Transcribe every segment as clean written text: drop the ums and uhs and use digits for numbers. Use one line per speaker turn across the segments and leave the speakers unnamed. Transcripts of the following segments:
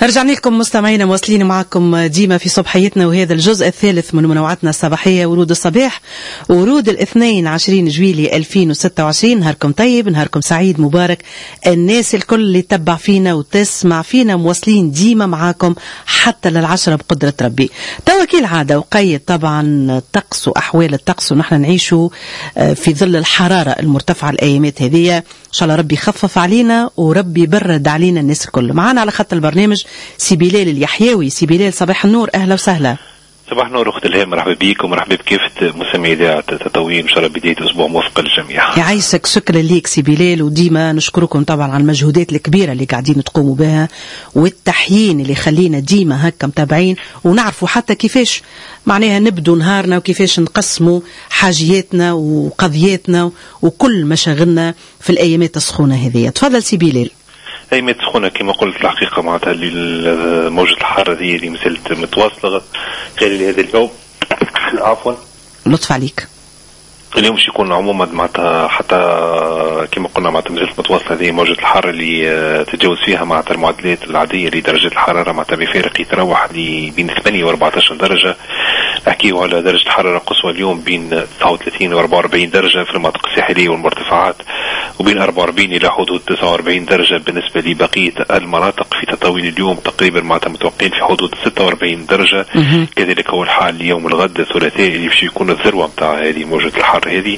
رجعنا لكم مستمعينا، مواصلين معكم ديما في صبحيتنا، وهذا الجزء الثالث من منوعاتنا الصباحية ورود الصباح، ورود الاثنين 20 جويلي 2026. نهاركم طيب، نهاركم سعيد مبارك. الناس الكل اللي تتبع فينا وتسمع فينا مواصلين ديما معاكم حتى للعشرة بقدرة ربي. توكيل عادة وقيد طبعا طقس وأحوال الطقس، ونحن نعيشوا في ظل الحرارة المرتفعة الأيامات هذه. إن شاء الله ربي يخفف علينا وربي برد علينا الناس الكل. معنا على خط البرنامج سي بلال اليحيوي. سي بلال صباح النور، أهلا وسهلا.
صباح النور أخت الهام، مرحبا بكم ومرحبا بكافة مستمعي إذاعة تطوين. إن شاء الله بداية أسبوع موفق للجميع.
يعيشك، شكرا ليك سي بلال، وديما نشكركم طبعا على المجهودات الكبيرة اللي قاعدين تقوموا بها والتحيين اللي خلينا ديما هكا متابعين ونعرفوا حتى كيفاش معناها نبدو نهارنا وكيفاش نقسموا حاجياتنا وقضياتنا وكل مشاغلنا في الأيامات السخونة هذه. تفضل سي بلال.
أيامات سخونة كما قلت الحقيقة معناتها موجة الحارة هذه اللي مسلت متواصلة خلال هذا اليوم. عفوا
لطف عليك.
اليوم مش يكون عموما معناتها حتى كما قلنا معناتها مازالت متواصلة هذه موجة الحارة اللي تتجاوز فيها معناتها المعدلات العادية لدرجة الحرارة معناتها بفارق يتراوح بين 8 و 14 درجة. نحكيو على درجة الحرارة القصوى اليوم بين 39 و 44 درجة في المناطق الساحلية والمرتفعات، وبين 44 إلى حدود 49 درجة بالنسبة لبقية المناطق. في تطاوين اليوم تقريبا معناتها متوقعين في حدود 46 درجة. كذلك هو الحال اليوم الغد الثلاثاء اللي باش يكون الذروة متاع هذه موجة الحر هذه.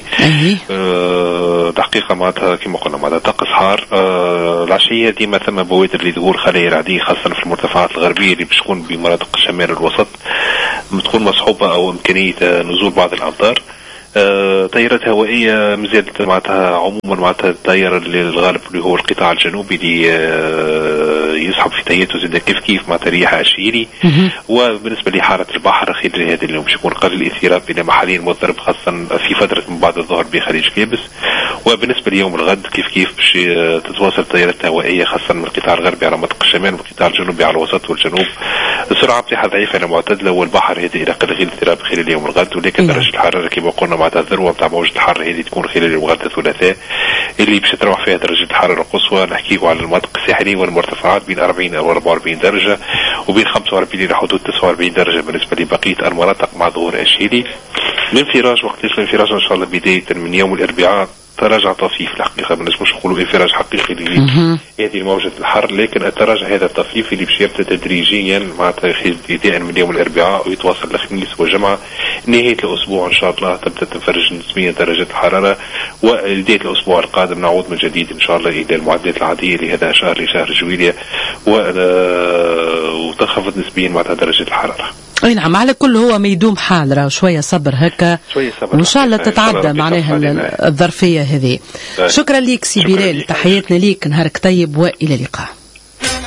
الحقيقة معناتها كما قلنا معناتها طقس حار. العشية ديما ثم بوادر لظهور خلايا رعدية خاصة في المرتفعات الغربية اللي باش تكون بمناطق الشمال الوسط تكون مصحوبة أو إمكانية نزول بعض الأمطار. طائرات هوائية مازالت معناتها عموما معناتها الطائرة اللي الغالب اللي هو القطاع الجنوبي اللي يسحب في تياته زاد كيف معناتها رياح عشيري. وبالنسبة لحارة البحر خلال هذا اليوم باش يكون قليل الاضطراب إلى محلين مضطرب خاصة في فترة من بعد الظهر بخليج كابس. وبالنسبة ليوم الغد كيف باش تتواصل الطائرات الهوائية خاصة من القطاع الغربي على منطقة الشمال والقطاع الجنوبي على الوسط والجنوب. السرعة بتاعها ضعيفة إلى معتدلة، والبحر هذه إلى قليل الاضطراب خلال يوم الغد. ولكن درجة الحرارة كما قلنا معناتها الذروة متاع موجة الحر هذه تكون خلال يوم الغد الثلاثاء اللي باش تروح فيها درجة الحرارة القصوى. نحكيو على المناطق الساحلية والمرتفعات بين 40 أو 44 درجة، وبين 45 إلى حدود 49 درجة بالنسبة لبقية المناطق مع ظهور أشيلي. الانفراج وقتاش الانفراج إن شاء الله بداية من يوم الأربعاء تراجع طفيف. الحقيقة ما نجموش نقولوا انفراج حقيقي هذه موجة الحر، لكن التراجع هذا الطفيف اللي باش يبدا تدريجيا معناتها بداية من يوم الأربعاء ويتواصل الخميس والجمعة. نهاية الأسبوع إن شاء الله تبدأ تنفرج نسبيا درجة الحرارة، وبداية الأسبوع القادم نعود من جديد إن شاء الله إلى المعدلات العادية لهذا شهر لشهر جويلية، وتنخفض نسبيا معناتها درجة الحرارة.
اي نعم، على كل هو ما يدوم حال راه شويه صبر هكا وان شاء الله تتعدى معناها الظرفيه هذه. شكرا ليك سي بلال، تحياتنا ليك، نهارك طيب والى اللقاء.